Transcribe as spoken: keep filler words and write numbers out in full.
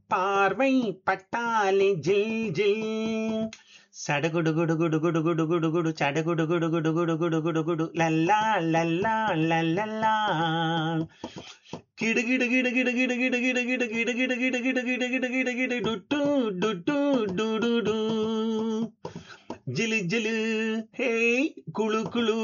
பார்வை பட்டாலே ஜில் ஜில். சடுகுடு குடு குடு குடு குடு குடு குடு சடுகுடு குடு குடு குடு குடு குடு குடு லல்லா லல்லா லல்லல்லா. கிடு கிடு கிடு கிடு கிடு கிடு கிடு கிடு கிடு கிடு கிடு கிடு கிடு கிடு கிடு கிடு டுட்டு டுட்டு டு டு டு. ஜிலு ஜிலு ஹே குளு குளு